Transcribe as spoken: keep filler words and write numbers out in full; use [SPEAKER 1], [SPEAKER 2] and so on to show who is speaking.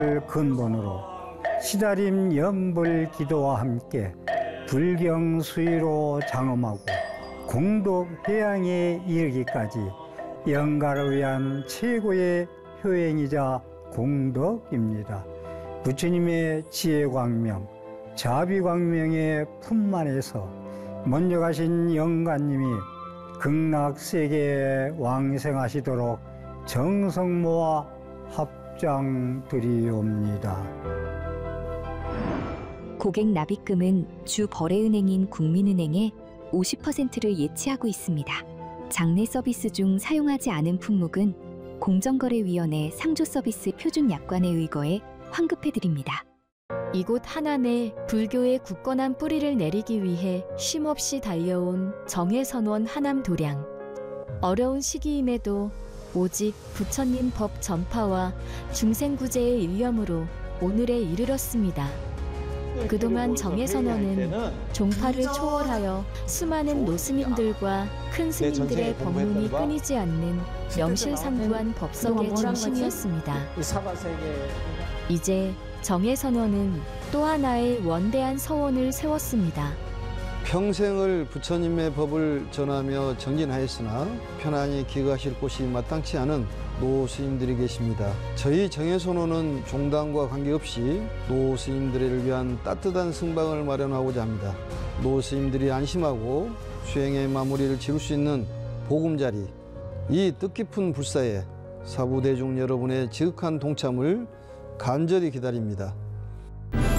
[SPEAKER 1] 근본으로 시다림 연불 기도와 함께 불경 수의로 장엄하고 공덕 해양에 이르기까지 영가를 위한 최고의 효행이자 공덕입니다. 부처님의 지혜광명, 자비광명의 품만에서 먼저 가신 영가님이 극락세계에 왕생하시도록 정성모아 합장드리옵니다.
[SPEAKER 2] 고객 납입금은 주 거래은행인 국민은행에 오십 퍼센트를 예치하고 있습니다. 장내 서비스 중 사용하지 않은 품목은 공정거래위원회 상조서비스 표준약관에 의거해 환급해드립니다.
[SPEAKER 3] 이곳 하남에 불교의 굳건한 뿌리를 내리기 위해 쉼없이 달려온 정해선원 하남도량. 어려운 시기임에도 오직 부처님 법 전파와 중생구제의 일념으로 오늘에 이르렀습니다. 그동안 정해선원은 종파를 초월하여 수많은 노스님들과 큰 스님들의 법문이 끊이지 않는 명실상부한 법석의 중심이었습니다. 이제 정해선원은 또 하나의 원대한 서원을 세웠습니다.
[SPEAKER 4] 평생을 부처님의 법을 전하며 정진하였으나 편안히 기거하실 곳이 마땅치 않은 노스님들이 계십니다. 저희 정해선원은 종단과 관계없이 노스님들을 위한 따뜻한 승방을 마련하고자 합니다. 노스님들이 안심하고 수행의 마무리를 지을 수 있는 보금자리, 이 뜻깊은 불사에 사부대중 여러분의 지극한 동참을 간절히 기다립니다.